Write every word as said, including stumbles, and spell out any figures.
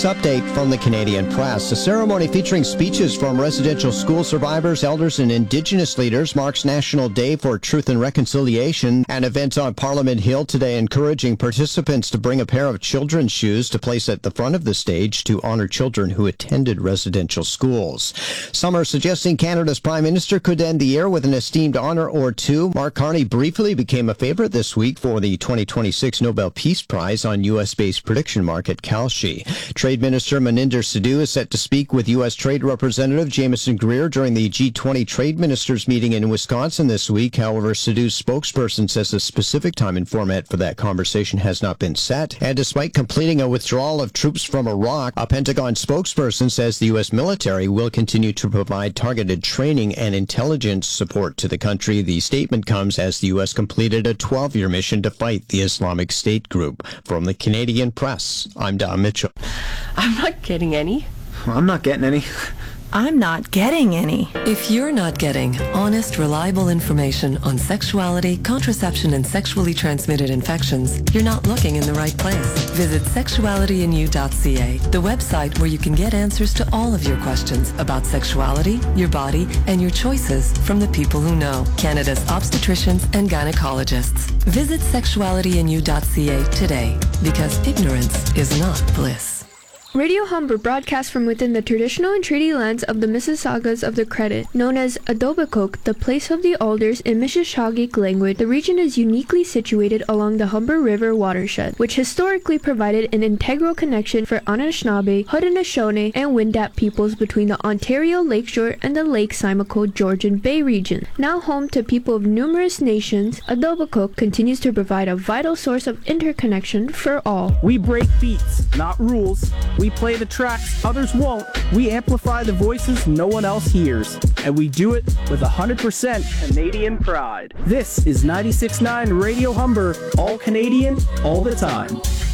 Update from the Canadian Press. A ceremony featuring speeches from residential school survivors, elders, and Indigenous leaders marks National Day for Truth and Reconciliation. An event on Parliament Hill today encouraging participants to bring a pair of children's shoes to place at the front of the stage to honor children who attended residential schools. Some are suggesting Canada's Prime Minister could end the year with an esteemed honor or two. Mark Carney briefly became a favorite this week for the twenty twenty-six Nobel Peace Prize on U S-based prediction market Kalshi. Trade Minister Maninder Sidhu is set to speak with U S. Trade Representative Jameson Greer during the G twenty Trade Ministers meeting in Wisconsin this week. However, Sidhu's spokesperson says a specific time and format for that conversation has not been set. And despite completing a withdrawal of troops from Iraq, a Pentagon spokesperson says the U S military will continue to provide targeted training and intelligence support to the country. The statement comes as the U S completed a twelve-year mission to fight the Islamic State group. From the Canadian Press, I'm Don Mitchell. I'm not getting any. Well, I'm not getting any. I'm not getting any. If you're not getting honest, reliable information on sexuality, contraception, and sexually transmitted infections, you're not looking in the right place. Visit sexuality in you dot c a, the website where you can get answers to all of your questions about sexuality, your body, and your choices from the people who know. Canada's obstetricians and gynecologists. Visit sexuality in you dot c a today, because ignorance is not bliss. Radio Humber broadcasts from within the traditional and treaty lands of the Mississaugas of the Credit. Known as Etobicoke, the place of the alders in Mississauga language, the region is uniquely situated along the Humber River watershed, which historically provided an integral connection for Anishinaabe, Haudenosaunee, and Wendat peoples between the Ontario Lakeshore and the Lake Simcoe Georgian Bay region. Now home to people of numerous nations, Etobicoke continues to provide a vital source of interconnection for all. We break beats, not rules. We play the tracks others won't. We amplify the voices no one else hears. And we do it with one hundred percent Canadian pride. This is ninety-six point nine Radio Humber, all Canadian, all the time.